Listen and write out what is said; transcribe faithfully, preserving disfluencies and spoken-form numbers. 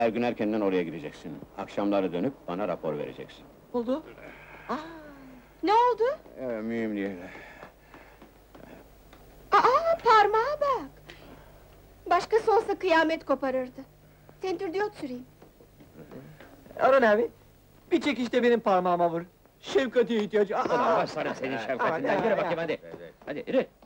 Her gün erkenden oraya gideceksin. Akşamları dönüp bana rapor vereceksin. Oldu. Aa, ne oldu? Ee, mühim değil. Aa, parmağa bak! Başkası olsa kıyamet koparırdı. Tentürdiyot süreyim. Orhan abi, bir çekişte benim parmağıma vur. Şefkate ihtiyacı... Aa! Ulan başlarım senin şefkatinden, Aman, yürü ya, bakayım ya. hadi! Hadi, yürü!